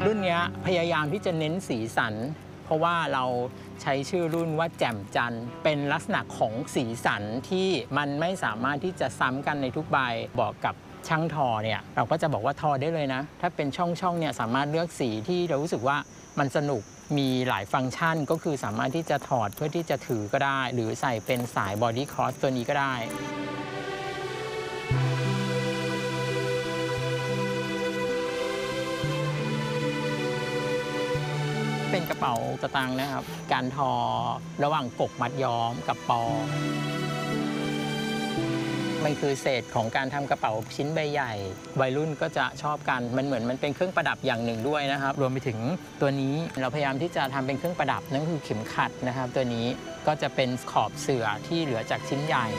รุ่นนี้พยายามที่จะเน้นสีสันเพราะว่าเราใช้ชื่อรุ่นว่าแจ่มจันทร์เป็นลักษณะของสีสันที่มันไม่สามารถที่จะซ้ำกันในทุกใบบอกกับช่างทอเนี่ยเราก็จะบอกว่าทอได้เลยนะถ้าเป็นช่องเนี่ยสามารถเลือกสีที่เรารู้สึกว่ามันสนุกมีหลายฟังก์ชันก็คือสามารถที่จะถอดเพื่อที่จะถือก็ได้หรือใส่เป็นสายบอดี้คอสตัวนี้ก็ได้เป็นกระเป๋าสตางค์นะครับการทอระหว่างกกมัดย้อมกับปอมันคือเศษของการทำกระเป๋าชิ้นใบใหญ่วัยรุ่นก็จะชอบกันมันเหมือนมันเป็นเครื่องประดับอย่างหนึ่งด้วยนะครับรวมไปถึงตัวนี้เราพยายามที่จะทำเป็นเครื่องประดับนั่นคือเข็มขัดนะครับตัวนี้ก็จะเป็นขอบเสื่อที่เหลือจากชิ้นใหญ่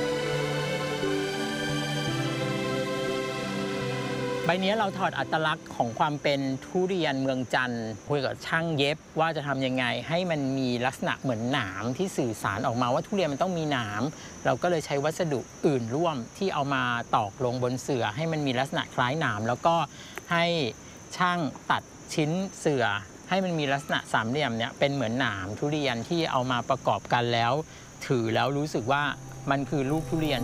ใบนี้เราถอดอัตลักษณ์ของความเป็นทุเรียนเมืองจันทร์คุยกับช่างเย็บว่าจะทำยังไงให้มันมีลักษณะเหมือนหนามที่สื่อสารออกมาว่าทุเรียนมันต้องมีหนามเราก็เลยใช้วัสดุอื่นร่วมที่เอามาตอกลงบนเสื่อให้มันมีลักษณะคล้ายหนามแล้วก็ให้ช่างตัดชิ้นเสื่อให้มันมีลักษณะสามเหลี่ยมเนี่ยเป็นเหมือนหนามทุเรียนที่เอามาประกอบกันแล้วถือแล้วรู้สึกว่ามันคือลูกทุเรียน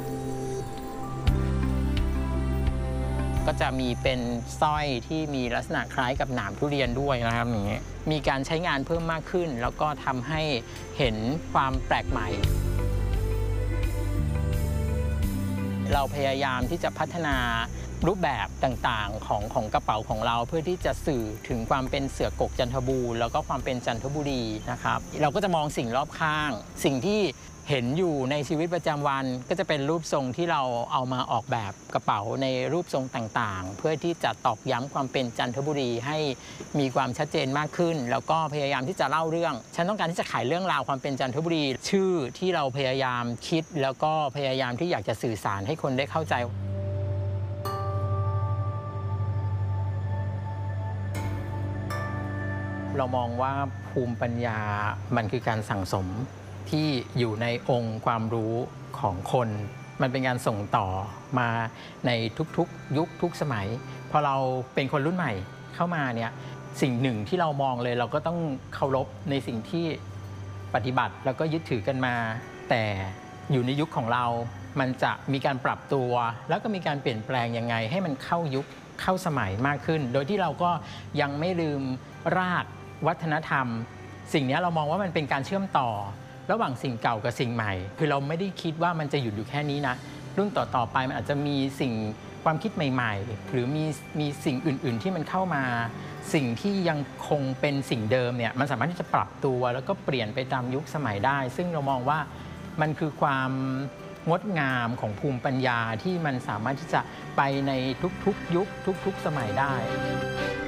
ก็จะมีเป็นสร้อยที่มีลักษณะคล้ายกับหนามทุเรียนด้วยนะครับอย่างนี้มีการใช้งานเพิ่มมากขึ้นแล้วก็ทำให้เห็นความแปลกใหม่เราพยายามที่จะพัฒนารูปแบบต่างๆของกระเป๋าของเราเพื่อที่จะสื่อถึงความเป็นเสือกกจันทบูรณ์แล้วก็ความเป็นจันทบุรีนะครับเราก็จะมองสิ่งรอบข้างสิ่งที่เห็นอยู่ในชีวิตประจำวันก็จะเป็นรูปทรงที่เราเอามาออกแบบกระเป๋าในรูปทรงต่างๆเพื่อที่จะตอกย้ำความเป็นจันทบุรีให้มีความชัดเจนมากขึ้นแล้วก็พยายามที่จะเล่าเรื่องฉันต้องการที่จะขายเรื่องราวความเป็นจันทบุรีชื่อที่เราพยายามคิดแล้วก็พยายามที่อยากจะสื่อสารให้คนได้เข้าใจเรามองว่าภูมิปัญญามันคือการสั่งสมที่อยู่ในองค์ความรู้ของคนมันเป็นการส่งต่อมาในทุกๆยุคทุกสมัยพอเราเป็นคนรุ่นใหม่เข้ามาเนี่ยสิ่งหนึ่งที่เรามองเลยเราก็ต้องเคารพในสิ่งที่ปฏิบัติแล้วก็ยึดถือกันมาแต่อยู่ในยุคของเรามันจะมีการปรับตัวแล้วก็มีการเปลี่ยนแปลงยังไงให้มันเข้ายุคเข้าสมัยมากขึ้นโดยที่เราก็ยังไม่ลืมรากวัฒนธรรมสิ่งนี้เรามองว่ามันเป็นการเชื่อมต่อระหว่างสิ่งเก่ากับสิ่งใหม่คือเราไม่ได้คิดว่ามันจะหยุดอยู่แค่นี้นะรุ่นต่อไปมันอาจจะมีสิ่งความคิดใหม่ๆหรือมีสิ่งอื่นๆที่มันเข้ามาสิ่งที่ยังคงเป็นสิ่งเดิมเนี่ยมันสามารถที่จะปรับตัวแล้วก็เปลี่ยนไปตามยุคสมัยได้ซึ่งเรามองว่ามันคือความงดงามของภูมิปัญญาที่มันสามารถที่จะไปในทุกๆยุคทุกๆสมัยได้